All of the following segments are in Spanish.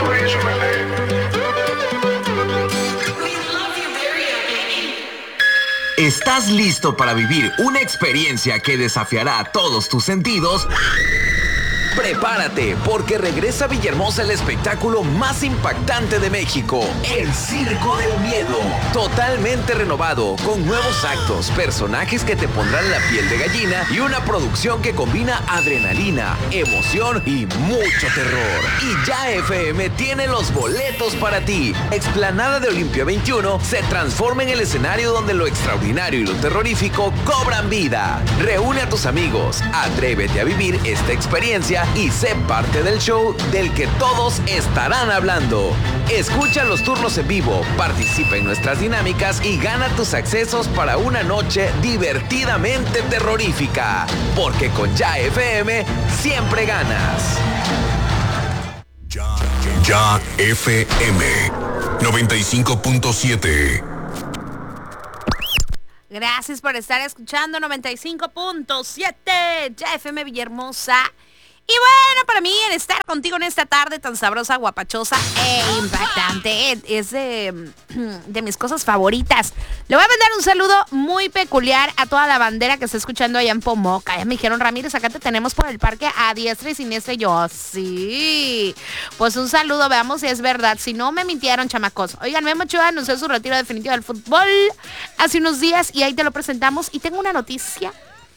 ¿Estás listo para vivir una experiencia que desafiará todos tus sentidos? Prepárate, porque regresa a Villahermosa el espectáculo más impactante de México, el Circo del Miedo. Totalmente renovado, con nuevos actos, personajes que te pondrán la piel de gallina y una producción que combina adrenalina, emoción y mucho terror. Y Ya FM tiene los boletos para ti. Explanada de Olimpia 21 se transforma en el escenario donde lo extraordinario y lo terrorífico cobran vida. Reúne a tus amigos, atrévete a vivir esta experiencia y sé parte del show del que todos estarán hablando. Escucha los turnos en vivo, participa en nuestras dinámicas y gana tus accesos para una noche divertidamente terrorífica. Porque con Ya FM siempre ganas. Ya FM 95.7. Gracias por estar escuchando 95.7 Ya FM Villahermosa. Y bueno, para mí el estar contigo en esta tarde tan sabrosa, guapachosa e impactante es de mis cosas favoritas. Le voy a mandar un saludo muy peculiar a toda la bandera que está escuchando allá en Pomoca. Ya me dijeron, Ramírez, acá te tenemos por el parque a diestra y siniestra. Y yo, sí. Pues un saludo, veamos si es verdad. Si no, me mintieron, chamacos. Oigan, Memo Ochoa anunció su retiro definitivo del fútbol hace unos días y ahí te lo presentamos. Y tengo una noticia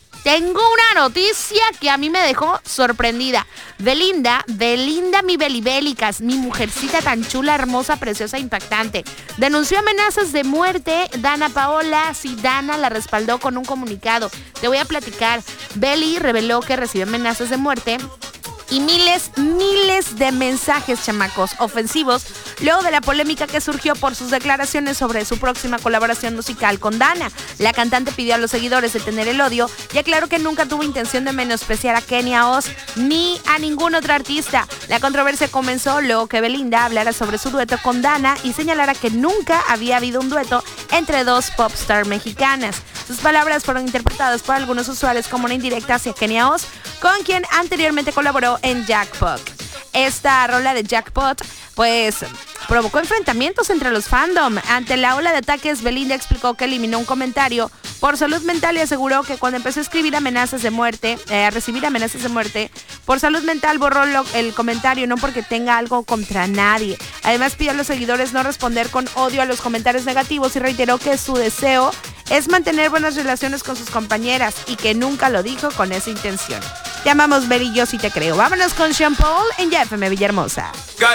que a mí me dejó sorprendida. Belinda, mi belibélicas, mi mujercita tan chula, hermosa, preciosa, impactante. Denunció amenazas de muerte. Dana Paola, sí, Dana la respaldó con un comunicado. Te voy a platicar. Beli reveló que recibió amenazas de muerte y miles de mensajes, chamacos, ofensivos, luego de la polémica que surgió por sus declaraciones sobre su próxima colaboración musical con Dana. La cantante pidió a los seguidores detener el odio y aclaró que nunca tuvo intención de menospreciar a Kenia Oz ni a ningún otro artista. La controversia comenzó luego que Belinda hablara sobre su dueto con Dana y señalara que nunca había habido un dueto entre dos popstars mexicanas. Sus palabras fueron interpretadas por algunos usuarios como una indirecta hacia Kenia Oz, con quien anteriormente colaboró en Jackpot. Esta rola de Jackpot, pues, provocó enfrentamientos entre los fandom. Ante la ola de ataques, Belinda explicó que eliminó un comentario por salud mental y aseguró que cuando empezó a recibir amenazas de muerte, por salud mental borró el comentario, no porque tenga algo contra nadie. Además, pidió a los seguidores no responder con odio a los comentarios negativos y reiteró que su deseo es mantener buenas relaciones con sus compañeras y que nunca lo dijo con esa intención. Te amamos, Beli, yo sí te creo. Vámonos con Sean Paul en Ya FM Villahermosa.